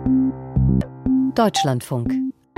Deutschlandfunk.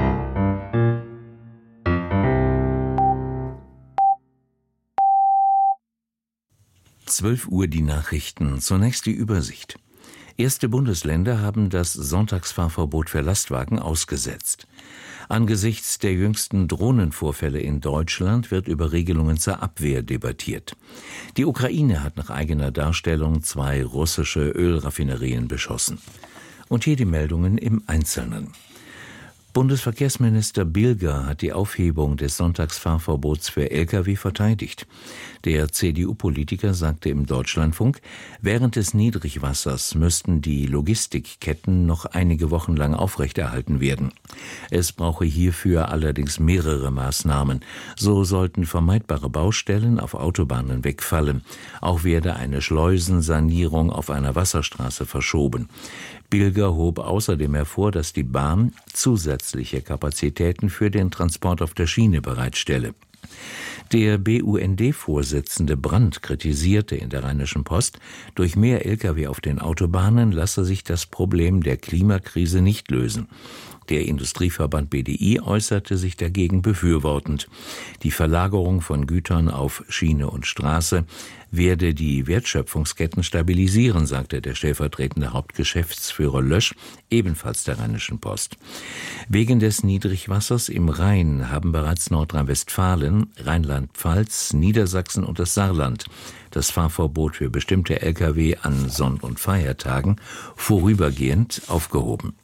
Uhr die Nachrichten. Zunächst die Übersicht. Erste Bundesländer haben das Sonntagsfahrverbot für Lastwagen ausgesetzt. Angesichts der jüngsten Drohnenvorfälle in Deutschland wird über Regelungen zur Abwehr debattiert. Die Ukraine hat nach eigener Darstellung 2 russische Ölraffinerien beschossen. Und hier die Meldungen im Einzelnen. Bundesverkehrsminister Bilger hat die Aufhebung des Sonntagsfahrverbots für Lkw verteidigt. Der CDU-Politiker sagte im Deutschlandfunk, während des Niedrigwassers müssten die Logistikketten noch einige Wochen lang aufrechterhalten werden. Es brauche hierfür allerdings mehrere Maßnahmen. So sollten vermeidbare Baustellen auf Autobahnen wegfallen. Auch werde eine Schleusensanierung auf einer Wasserstraße verschoben. Bilger hob außerdem hervor, dass die Bahn zusätzliche Kapazitäten für den Transport auf der Schiene bereitstelle. Der BUND-Vorsitzende Brandt kritisierte in der Rheinischen Post, durch mehr Lkw auf den Autobahnen lasse sich das Problem der Klimakrise nicht lösen. Der Industrieverband BDI äußerte sich dagegen befürwortend. Die Verlagerung von Gütern auf Schiene und Straße werde die Wertschöpfungsketten stabilisieren, sagte der stellvertretende Hauptgeschäftsführer Lösch, ebenfalls der Rheinischen Post. Wegen des Niedrigwassers im Rhein haben bereits Nordrhein-Westfalen, Rheinland-Pfalz, Niedersachsen und das Saarland das Fahrverbot für bestimmte Lkw an Sonn- und Feiertagen vorübergehend aufgehoben.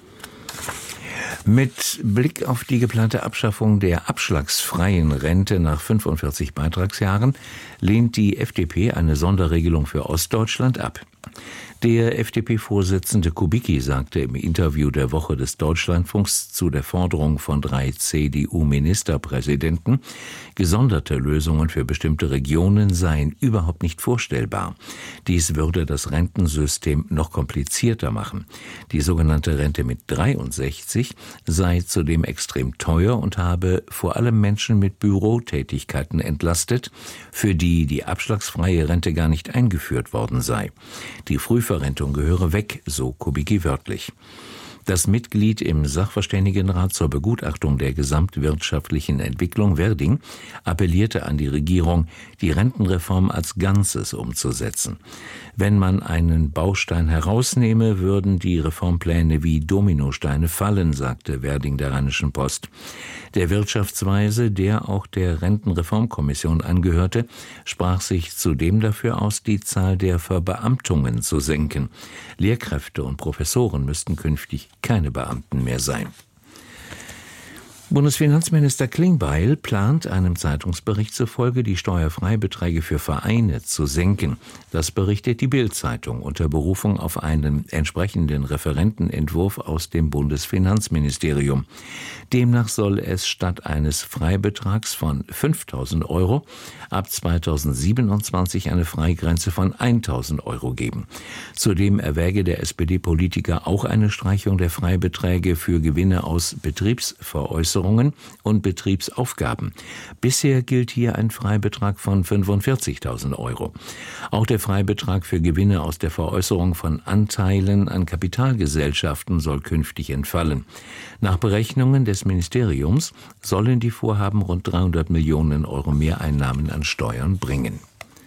Mit Blick auf die geplante Abschaffung der abschlagsfreien Rente nach 45 Beitragsjahren lehnt die FDP eine Sonderregelung für Ostdeutschland ab. Der FDP-Vorsitzende Kubicki sagte im Interview der Woche des Deutschlandfunks zu der Forderung von 3 CDU-Ministerpräsidenten, gesonderte Lösungen für bestimmte Regionen seien überhaupt nicht vorstellbar. Dies würde das Rentensystem noch komplizierter machen. Die sogenannte Rente mit 63 sei zudem extrem teuer und habe vor allem Menschen mit Bürotätigkeiten entlastet, für die die abschlagsfreie Rente gar nicht eingeführt worden sei. Die Frühverrentung gehöre weg, so Kubicki wörtlich. Das Mitglied im Sachverständigenrat zur Begutachtung der gesamtwirtschaftlichen Entwicklung Werding appellierte an die Regierung, die Rentenreform als Ganzes umzusetzen. Wenn man einen Baustein herausnehme, würden die Reformpläne wie Dominosteine fallen, sagte Werding der Rheinischen Post. Der Wirtschaftsweise, der auch der Rentenreformkommission angehörte, sprach sich zudem dafür aus, die Zahl der Verbeamtungen zu senken. Lehrkräfte und Professoren müssten künftig keine Beamten mehr sein. Bundesfinanzminister Klingbeil plant, einem Zeitungsbericht zufolge, die Steuerfreibeträge für Vereine zu senken. Das berichtet die Bild-Zeitung unter Berufung auf einen entsprechenden Referentenentwurf aus dem Bundesfinanzministerium. Demnach soll es statt eines Freibetrags von 5.000 € ab 2027 eine Freigrenze von 1.000 € geben. Zudem erwäge der SPD-Politiker auch eine Streichung der Freibeträge für Gewinne aus Betriebsveräußerungen und Betriebsaufgaben. Bisher gilt hier ein Freibetrag von 45.000 €. Auch der Freibetrag für Gewinne aus der Veräußerung von Anteilen an Kapitalgesellschaften soll künftig entfallen. Nach Berechnungen des Ministeriums sollen die Vorhaben rund 300 Millionen € Mehreinnahmen an Steuern bringen.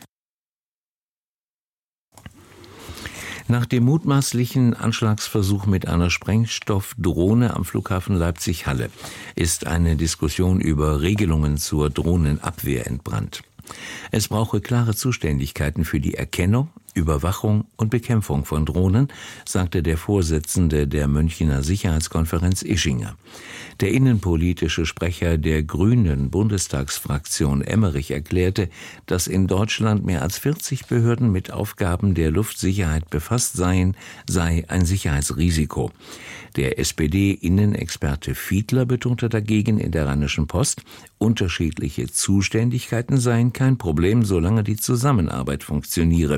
Nach dem mutmaßlichen Anschlagsversuch mit einer Sprengstoffdrohne am Flughafen Leipzig-Halle ist eine Diskussion über Regelungen zur Drohnenabwehr entbrannt. Es brauche klare Zuständigkeiten für die Erkennung, Überwachung und Bekämpfung von Drohnen, sagte der Vorsitzende der Münchner Sicherheitskonferenz Ischinger. Der innenpolitische Sprecher der Grünen Bundestagsfraktion Emmerich erklärte, dass in Deutschland mehr als 40 Behörden mit Aufgaben der Luftsicherheit befasst seien, sei ein Sicherheitsrisiko. Der SPD-Innenexperte Fiedler betonte dagegen in der Rheinischen Post, unterschiedliche Zuständigkeiten seien kein Problem, solange die Zusammenarbeit funktioniere.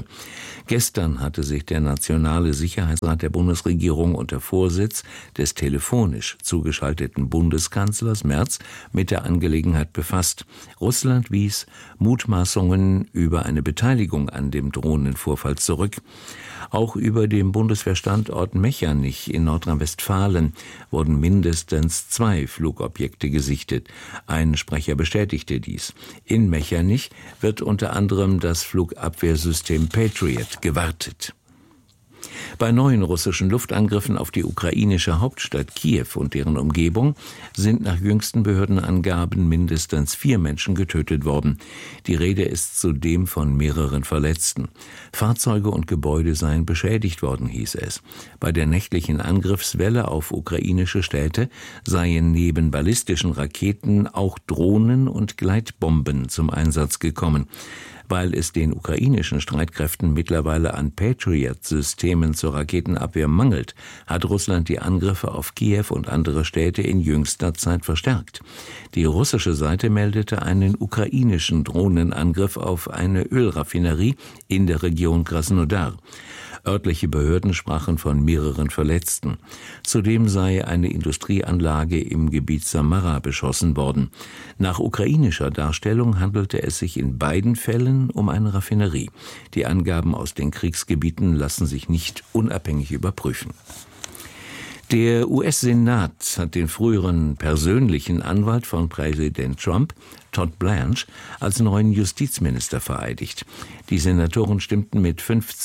Gestern hatte sich der Nationale Sicherheitsrat der Bundesregierung unter Vorsitz des telefonisch zugeschalteten Bundeskanzlers Merz mit der Angelegenheit befasst. Russland wies Mutmaßungen über eine Beteiligung an dem drohenden Vorfall zurück. Auch über dem Bundeswehrstandort Mechernich in Nordrhein-Westfalen wurden mindestens 2 Flugobjekte gesichtet. Ein Sprecher bestätigte dies. In Mechernich wird unter anderem das Flugabwehrsystem Patriot gewartet. Bei neuen russischen Luftangriffen auf die ukrainische Hauptstadt Kiew und deren Umgebung sind nach jüngsten Behördenangaben mindestens 4 Menschen getötet worden. Die Rede ist zudem von mehreren Verletzten. Fahrzeuge und Gebäude seien beschädigt worden, hieß es. Bei der nächtlichen Angriffswelle auf ukrainische Städte seien neben ballistischen Raketen auch Drohnen und Gleitbomben zum Einsatz gekommen. Weil es den ukrainischen Streitkräften mittlerweile an Patriot-Systemen zur Raketenabwehr mangelt, hat Russland die Angriffe auf Kiew und andere Städte in jüngster Zeit verstärkt. Die russische Seite meldete einen ukrainischen Drohnenangriff auf eine Ölraffinerie in der Region Krasnodar. Örtliche Behörden sprachen von mehreren Verletzten. Zudem sei eine Industrieanlage im Gebiet Samara beschossen worden. Nach ukrainischer Darstellung handelte es sich in beiden Fällen um eine Raffinerie. Die Angaben aus den Kriegsgebieten lassen sich nicht unabhängig überprüfen. Der US-Senat hat den früheren persönlichen Anwalt von Präsident Trump, Todd Blanche, als neuen Justizminister vereidigt. Die Senatoren stimmten mit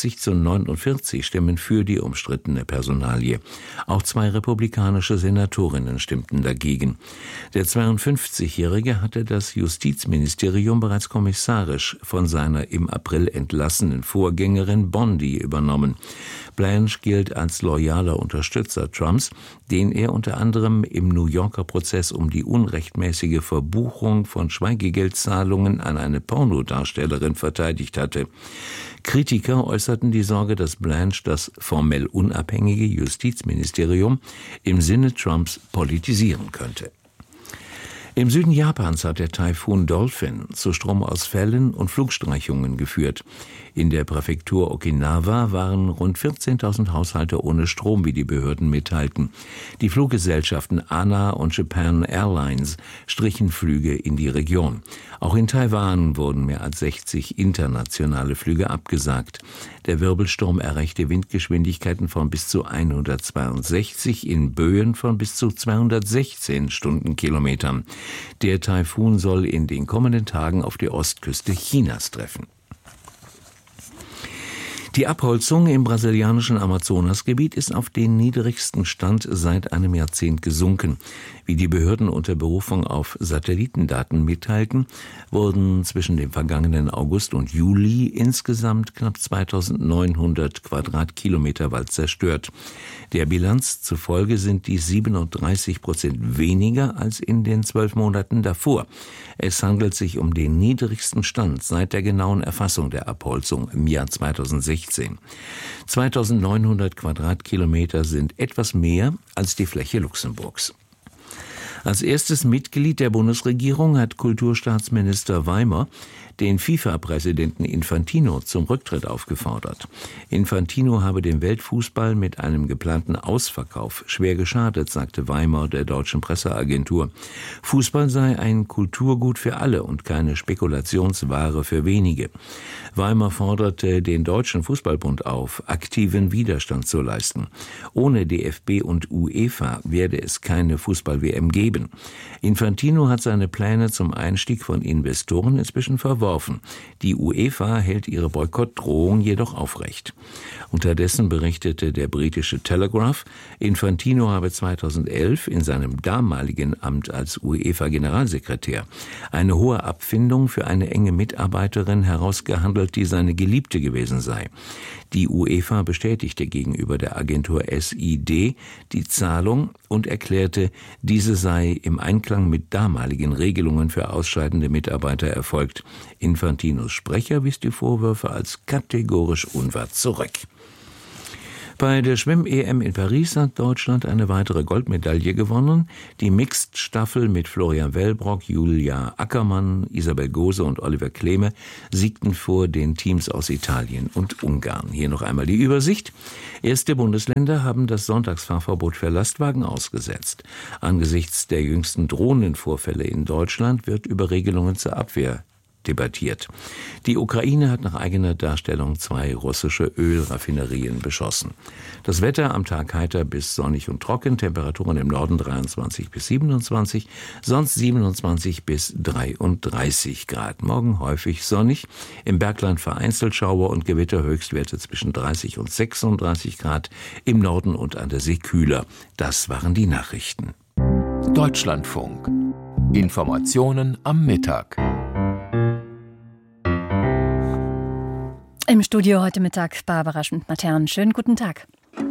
50-49 Stimmen für die umstrittene Personalie. Auch 2 republikanische Senatorinnen stimmten dagegen. Der 52-Jährige hatte das Justizministerium bereits kommissarisch von seiner im April entlassenen Vorgängerin Bondi übernommen. Blanche gilt als loyaler Unterstützer Trumps, den er unter anderem im New Yorker Prozess um die unrechtmäßige Verbuchung von Schweigegeldzahlungen an eine Pornodarstellerin verteidigt hatte. Kritiker äußerten die Sorge, dass Blanche das formell unabhängige Justizministerium im Sinne Trumps politisieren könnte. Im Süden Japans hat der Taifun Dolphin zu Stromausfällen und Flugstreichungen geführt. In der Präfektur Okinawa waren rund 14.000 Haushalte ohne Strom, wie die Behörden mitteilten. Die Fluggesellschaften ANA und Japan Airlines strichen Flüge in die Region. Auch in Taiwan wurden mehr als 60 internationale Flüge abgesagt. Der Wirbelsturm erreichte Windgeschwindigkeiten von bis zu 162 in Böen von bis zu 216 Stundenkilometern. Der Taifun soll in den kommenden Tagen auf die Ostküste Chinas treffen. Die Abholzung im brasilianischen Amazonasgebiet ist auf den niedrigsten Stand seit einem Jahrzehnt gesunken. Wie die Behörden unter Berufung auf Satellitendaten mitteilten, wurden zwischen dem vergangenen August und Juli insgesamt knapp 2.900 Quadratkilometer Wald zerstört. Der Bilanz zufolge sind dies 37% weniger als in den 12 Monaten davor. Es handelt sich um den niedrigsten Stand seit der genauen Erfassung der Abholzung im Jahr 2016. 2.900 Quadratkilometer sind etwas mehr als die Fläche Luxemburgs. Als erstes Mitglied der Bundesregierung hat Kulturstaatsminister Weimer den FIFA-Präsidenten Infantino zum Rücktritt aufgefordert. Infantino habe dem Weltfußball mit einem geplanten Ausverkauf schwer geschadet, sagte Weimer der deutschen Presseagentur. Fußball sei ein Kulturgut für alle und keine Spekulationsware für wenige. Weimer forderte den Deutschen Fußballbund auf, aktiven Widerstand zu leisten. Ohne DFB und UEFA werde es keine Fußball-WM geben. Infantino hat seine Pläne zum Einstieg von Investoren inzwischen verworfen. Die UEFA hält ihre Boykottdrohung jedoch aufrecht. Unterdessen berichtete der britische Telegraph, Infantino habe 2011 in seinem damaligen Amt als UEFA-Generalsekretär eine hohe Abfindung für eine enge Mitarbeiterin herausgehandelt, die seine Geliebte gewesen sei. Die UEFA bestätigte gegenüber der Agentur SID die Zahlung und erklärte, diese sei im Einklang mit damaligen Regelungen für ausscheidende Mitarbeiter erfolgt. Infantinos Sprecher wies die Vorwürfe als kategorisch unwahr zurück. Bei der Schwimm-EM in Paris hat Deutschland eine weitere Goldmedaille gewonnen. Die Mixed-Staffel mit Florian Wellbrock, Julia Ackermann, Isabel Gose und Oliver Kleme siegten vor den Teams aus Italien und Ungarn. Hier noch einmal die Übersicht. Erste Bundesländer haben das Sonntagsfahrverbot für Lastwagen ausgesetzt. Angesichts der jüngsten Drohnenvorfälle in Deutschland wird über Regelungen zur Abwehr debattiert. Die Ukraine hat nach eigener Darstellung 2 russische Ölraffinerien beschossen. Das Wetter am Tag heiter bis sonnig und trocken, Temperaturen im Norden 23 bis 27, sonst 27 bis 33 Grad. Morgen häufig sonnig, im Bergland vereinzelt Schauer und Gewitter, Höchstwerte zwischen 30 und 36 Grad, im Norden und an der See kühler. Das waren die Nachrichten. Deutschlandfunk. Informationen am Mittag. Im Studio heute Mittag Barbara Schmidt-Matern. Schönen guten Tag.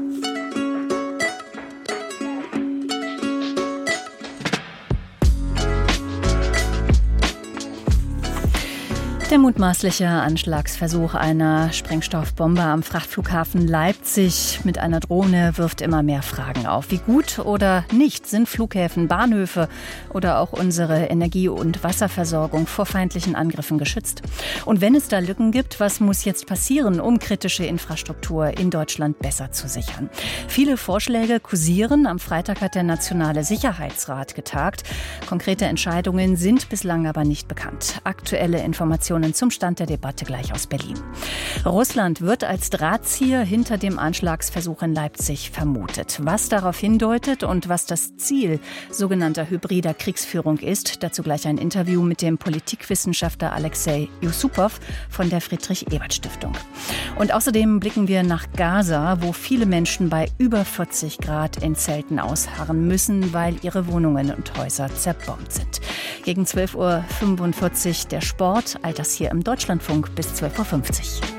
Der mutmaßliche Anschlagsversuch einer Sprengstoffbombe am Frachtflughafen Leipzig mit einer Drohne wirft immer mehr Fragen auf. Wie gut oder nicht sind Flughäfen, Bahnhöfe oder auch unsere Energie- und Wasserversorgung vor feindlichen Angriffen geschützt? Und wenn es da Lücken gibt, was muss jetzt passieren, um kritische Infrastruktur in Deutschland besser zu sichern? Viele Vorschläge kursieren. Am Freitag hat der Nationale Sicherheitsrat getagt. Konkrete Entscheidungen sind bislang aber nicht bekannt. Aktuelle Informationen zum Stand der Debatte gleich aus Berlin. Russland wird als Drahtzieher hinter dem Anschlagsversuch in Leipzig vermutet. Was darauf hindeutet und was das Ziel sogenannter hybrider Kriegsführung ist, dazu gleich ein Interview mit dem Politikwissenschaftler Alexei Yusupow von der Friedrich-Ebert-Stiftung. Und außerdem blicken wir nach Gaza, wo viele Menschen bei über 40 Grad in Zelten ausharren müssen, weil ihre Wohnungen und Häuser zerbombt sind. Gegen 12.45 Uhr der Sport, all das hier im Deutschlandfunk bis 12.50 Uhr.